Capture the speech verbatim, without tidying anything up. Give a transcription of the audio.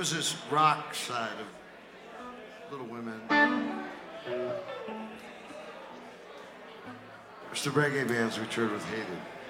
was this rock side of Little Women. There's the reggae bands we toured with hated.